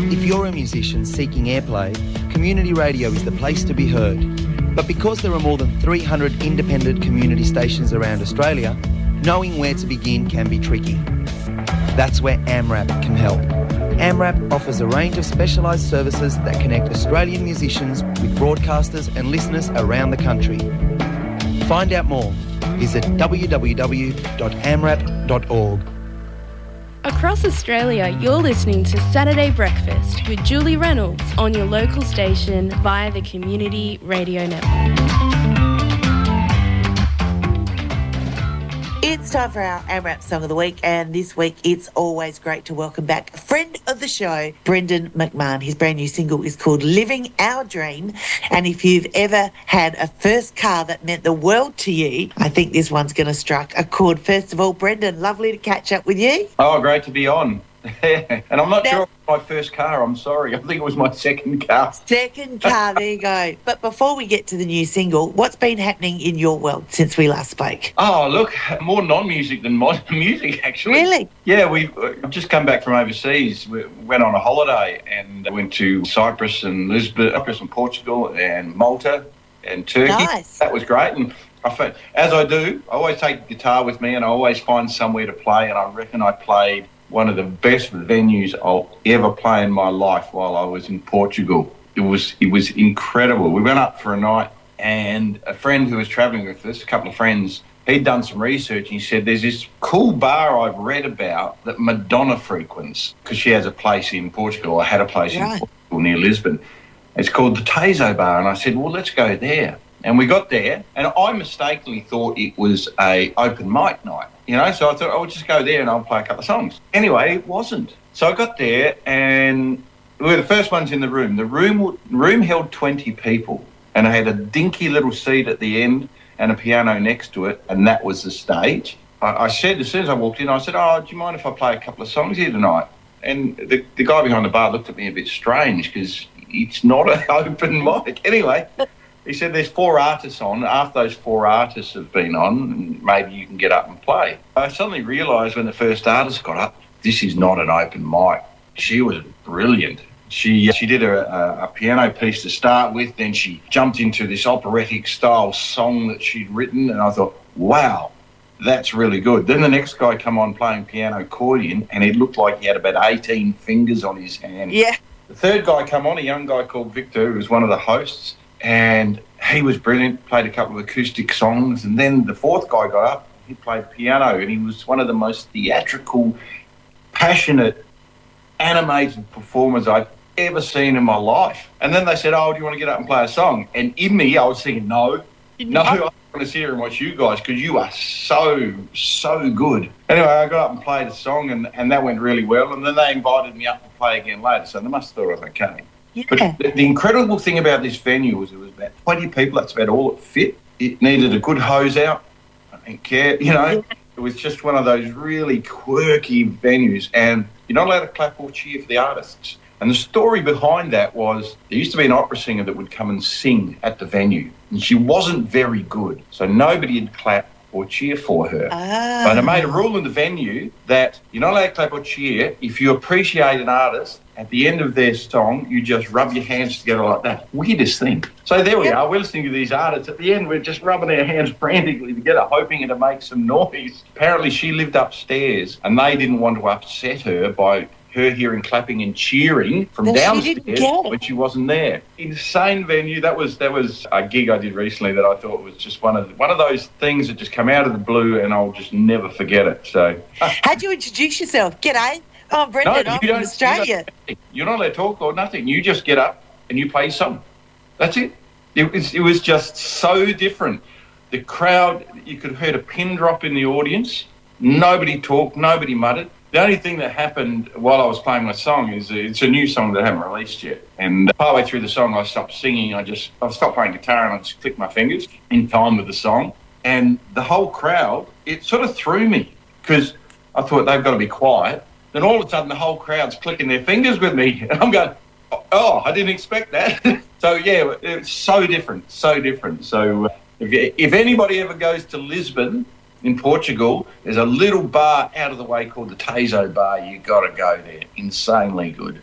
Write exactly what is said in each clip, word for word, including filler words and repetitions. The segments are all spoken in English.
If you're a musician seeking airplay, community radio is the place to be heard. But because there are more than three hundred independent community stations around Australia, knowing where to begin can be tricky. That's where AMRAP can help. AMRAP offers a range of specialised services that connect Australian musicians with broadcasters and listeners around the country. Find out more. Visit w w w dot amrap dot org. Across Australia, you're listening to Saturday Breakfast with Julie Reynolds on your local station via the Community Radio Network. It's time for our AMRAP Song of the Week, and this week it's always great to welcome back a friend of the show, Brendan McMahon. His brand new single is called Living Our Dream, and if you've ever had a first car that meant the world to you, I think this one's going to strike a chord. First of all, Brendan, lovely to catch up with you. Oh, great to be on. And I'm not now, sure it was my first car, I'm sorry. I think it was my second car. Second car, there you go. But before we get to the new single, what's been happening in your world since we last spoke? Oh, look, more non-music than modern music, actually. Really? Yeah, we've uh, just come back from overseas. We went on a holiday and went to Cyprus and Lisbon, Cyprus and Portugal and Malta and Turkey. Nice. That was great. And I found, as I do, I always take the guitar with me and I always find somewhere to play, and I reckon I played one of the best venues I'll ever play in my life while I was in Portugal. It was it was incredible. We went up for a night, and a friend who was travelling with us, a couple of friends, he'd done some research, and he said, there's this cool bar I've read about that Madonna frequents, because she has a place in Portugal, or had a place right. in Portugal near Lisbon. It's called the Teso Bar, and I said, well, let's go there. And we got there, and I mistakenly thought it was a open mic night, you know, so I thought, I'll just go there and I'll play a couple of songs. Anyway, it wasn't. So I got there, and we were the first ones in the room. The room room held twenty people, and I had a dinky little seat at the end and a piano next to it, and that was the stage. I, I said, as soon as I walked in, I said, oh, do you mind if I play a couple of songs here tonight? And the, the guy behind the bar looked at me a bit strange, because it's not an open mic. Anyway, he said there's four artists on. After those four artists have been on, maybe you can get up and play. I suddenly realised when the first artist got up, this is not an open mic. She was brilliant. She she did a, a, a piano piece to start with, then she jumped into this operatic style song that she'd written, and I thought, wow, that's really good. Then the next guy come on playing piano accordion, and it looked like he had about eighteen fingers on his hand. Yeah. The third guy come on, a young guy called Victor, who was one of the hosts, and he was brilliant, played a couple of acoustic songs. And then the fourth guy got up, he played piano, and he was one of the most theatrical, passionate, animated performers I've ever seen in my life. And then they said, oh, do you want to get up and play a song? And in me, I was thinking, no, no, I want to sit here and watch you guys, because you are so, so good. Anyway, I got up and played a song, and, and that went really well. And then they invited me up to play again later, so they must have thought I was okay. Yeah. But the, the incredible thing about this venue was it was about twenty people. That's about all it fit. It needed a good hose out. I didn't care, you know. It was just one of those really quirky venues, and you're not allowed to clap or cheer for the artists. And the story behind that was there used to be an opera singer that would come and sing at the venue, and she wasn't very good, so nobody would clap or cheer for her. Ah. But I made a rule in the venue that you're not allowed to clap or cheer. If you appreciate an artist, at the end of their song, you just rub your hands together like that. Weirdest thing. So there we Yep. are. We're listening to these artists. At the end, we're just rubbing our hands frantically together, hoping it'll make some noise. Apparently, she lived upstairs, and they didn't want to upset her by her hearing clapping and cheering from Then she downstairs didn't get it. when she wasn't there. Insane venue. That was that was a gig I did recently that I thought was just one of one of those things that just come out of the blue, and I'll just never forget it. So, How'd you introduce yourself? G'day, I'm Brendan, I'm from Australia. You don't, you're not allowed to talk or nothing. You just get up and you play your song. That's it. It was, it was just so different. The crowd, you could hear a pin drop in the audience. Nobody talked, nobody muttered. The only thing that happened while I was playing my song is it's a new song that I haven't released yet. And partway through the song, I stopped singing. I just I stopped playing guitar and I just clicked my fingers in time with the song. And the whole crowd, it sort of threw me because I thought they've got to be quiet. Then all of a sudden, the whole crowd's clicking their fingers with me. And I'm going, oh, I didn't expect that. So, yeah, it's so different, so different. So uh, if, you, if anybody ever goes to Lisbon in Portugal, there's a little bar out of the way called the Teso Bar. You got to go there. Insanely good.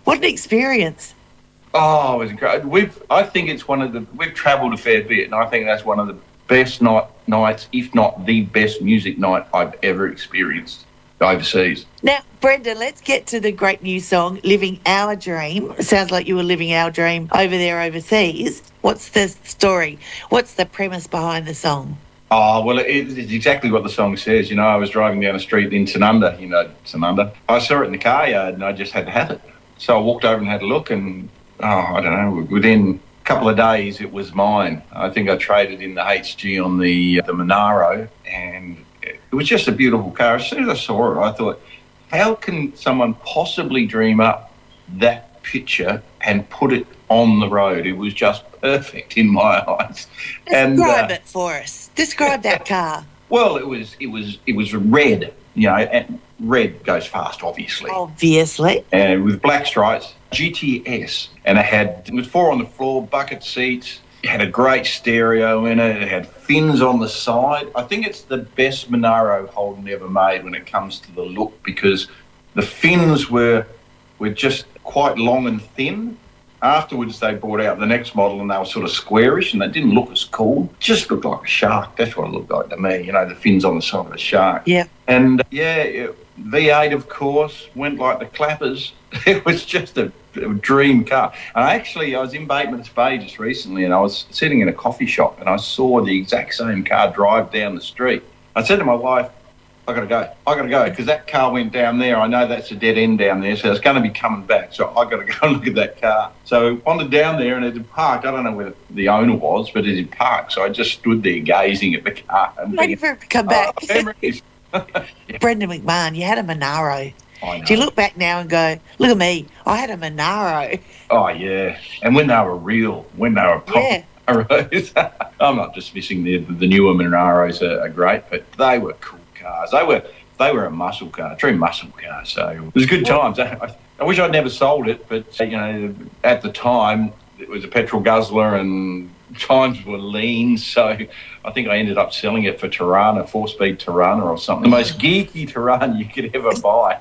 What an experience. Oh, it was great. We've, I think it's one of the, we've travelled a fair bit, and I think that's one of the best night, nights, if not the best music night I've ever experienced overseas. Now, Brendan, let's get to the great new song, Living Our Dream. Sounds like you were living our dream over there overseas. What's the story? What's the premise behind the song? Oh, well, it, it's exactly what the song says. You know, I was driving down the street in Tanunda, you know, Tanunda. I saw it in the car yard and I just had to have it. So I walked over and had a look and, oh, I don't know, within a couple of days it was mine. I think I traded in the H G on the, the Monaro, and it was just a beautiful car. As soon as I saw it, I thought, how can someone possibly dream up that picture and put it on the road? It was just perfect in my eyes. Describe and, uh, it for us. Describe that car. Well, it was it was it was red, you know, and red goes fast, obviously. Obviously. And with black stripes, G T S, and it had it was four on the floor, bucket seats. It had a great stereo in it. It had fins on the side. I think it's the best Monaro Holden ever made when it comes to the look, because the fins were were just quite long and thin. Afterwards, they brought out the next model and they were sort of squarish and they didn't look as cool. Just looked like a shark. That's what it looked like to me, you know, the fins on the side of a shark. Yeah. And, yeah, it, V eight, of course, went like the clappers. It was just a, a dream car. And actually, I was in Bateman's Bay just recently and I was sitting in a coffee shop and I saw the exact same car drive down the street. I said to my wife, I got to go. I got to go because that car went down there. I know that's a dead end down there, so it's going to be coming back. So I got to go and look at that car. So I wandered down there and it had parked. I don't know where the owner was, but it had parked. So I just stood there gazing at the car. And Waiting for it to come back. Oh, memories. Yeah. Brendan McMahon, you had a Monaro. I know. Do you look back now and go, look at me, I had a Monaro? Oh, yeah. And when they were real, when they were proper. Yeah. Monaros. I'm not dismissing the the newer Monaros are, are great, but they were cool cars. They were they were a muscle car, a true muscle car. So it was good times. I, I wish I'd never sold it, but you know, at the time it was a petrol guzzler and times were lean. So I think I ended up selling it for Tirana, four-speed Tirana or something. The most geeky Tirana you could ever buy.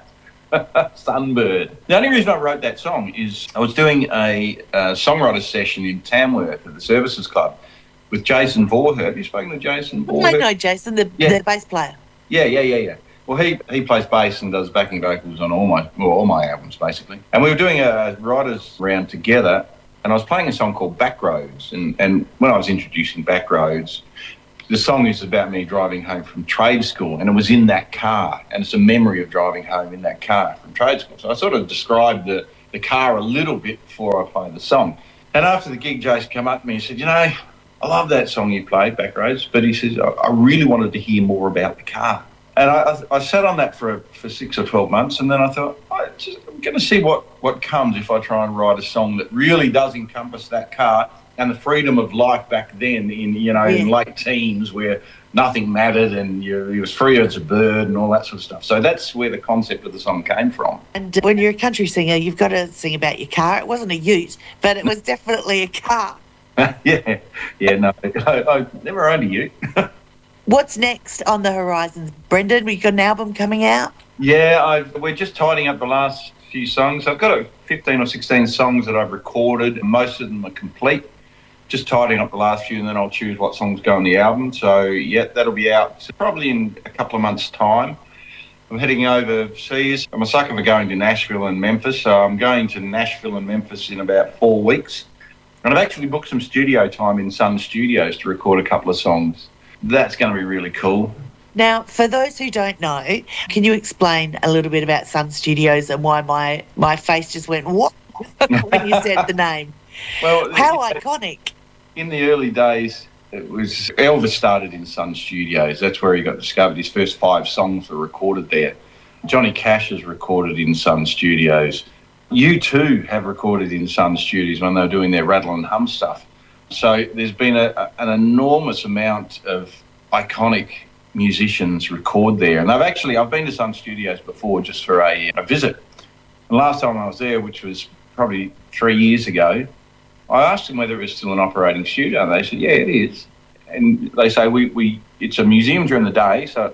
Sunbird. The only reason I wrote that song is I was doing a, a songwriter session in Tamworth at the Services Club with Jason Vorher. Have you spoken to Jason Vorher? I know Jason, the, Yeah. the bass player. Yeah, yeah, yeah, yeah. Well, he, he plays bass and does backing vocals on all my well, all my albums, basically. And we were doing a writers' round together, and I was playing a song called Backroads. And, and when I was introducing Backroads, the song is about me driving home from trade school, and it was in that car, and it's a memory of driving home in that car from trade school. So I sort of described the, the car a little bit before I played the song. And after the gig, Jason came up to me and said, you know, I love that song you played, Backroads, but he says, I, I really wanted to hear more about the car. And I, I, I sat on that for for six or twelve months, and then I thought, I just, I'm going to see what, what comes if I try and write a song that really does encompass that car and the freedom of life back then in, you know, Yeah. in late teens where nothing mattered and you, you was free as a bird and all that sort of stuff. So that's where the concept of the song came from. And uh, when you're a country singer, you've got to sing about your car. It wasn't a ute, but it was definitely a car. yeah, yeah, no, I, I never owned a ute. What's next on the horizons, Brendan? We've got an album coming out. Yeah, I've, we're just tidying up the last few songs. I've got a fifteen or sixteen songs that I've recorded, and most of them are complete. Just tidying up the last few, and then I'll choose what songs go on the album. So, yeah, that'll be out probably in a couple of months' time. I'm heading overseas. I'm a sucker for going to Nashville and Memphis, so I'm going to Nashville and Memphis in about four weeks. And I've actually booked some studio time in Sun Studios to record a couple of songs. That's going to be really cool. Now, for those who don't know, can you explain a little bit about Sun Studios and why my, my face just went, what, when you said the name? Well, How iconic. in the early days, it was Elvis started in Sun Studios. That's where he got discovered. His first five songs were recorded there. Johnny Cash has recorded in Sun Studios. U two have recorded in Sun Studios when they were doing their Rattle and Hum stuff. So there's been a, a, an enormous amount of iconic musicians record there. And I've actually, I've been to Sun Studios before just for a, a visit. And last time I was there, which was probably three years ago, I asked them whether it was still an operating studio. And they said, yeah, it is. And they say, we, we it's a museum during the day, so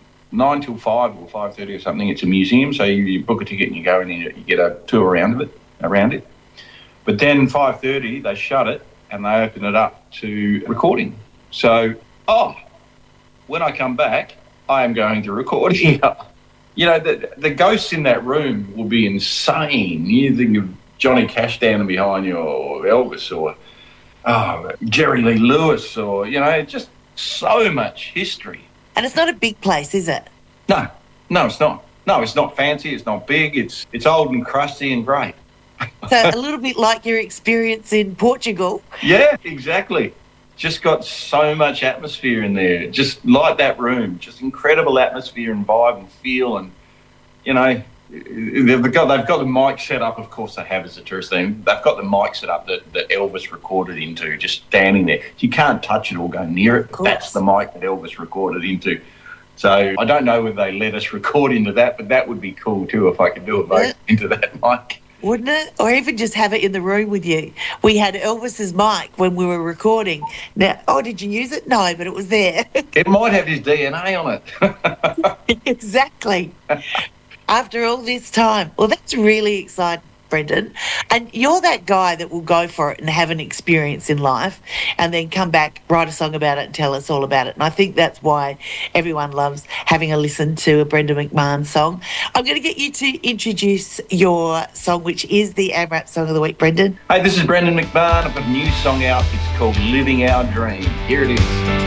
nine till five or five thirty or something, it's a museum. So you, you book a ticket and you go in and you get a tour around of it. around it. But then five thirty, they shut it and they open it up to recording. So, oh, when I come back, I am going to record here. You know, the, the ghosts in that room will be insane. You think of Johnny Cash standing behind you, or Elvis, or oh, Jerry Lee Lewis, or, you know, just so much history. And it's not a big place, is it? No, no, it's not. No, it's not fancy, it's not big, it's it's old and crusty and great. So a little bit like your experience in Portugal. Yeah, exactly. Just got so much atmosphere in there, just like that room, just incredible atmosphere and vibe and feel. And, you know, they've got, they've got the mic set up, of course they have as a tourist thing. They've got the mic set up that, that Elvis recorded into, just standing there. You can't touch it or go near it. That's the mic that Elvis recorded into. So I don't know whether they let us record into that, but that would be cool too if I could do it both into that mic. Wouldn't it? Or even just have it in the room with you. We had Elvis's mic when we were recording. Now, oh, did you use it? No, but it was there. It might have his D N A on it. Exactly. After all this time. Well, that's really exciting, Brendan. And you're that guy that will go for it and have an experience in life and then come back, write a song about it and tell us all about it. And I think that's why everyone loves having a listen to a Brendan McMahon song. I'm going to get you to introduce your song, which is the AMRAP Song of the Week, Brendan. Hey, this is Brendan McMahon. I've got a new song out. It's called Living Our Dream. Here it is.